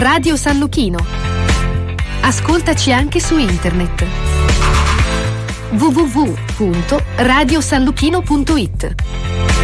Radio San Luchino. Ascoltaci anche su internet. www.radiosanluchino.it.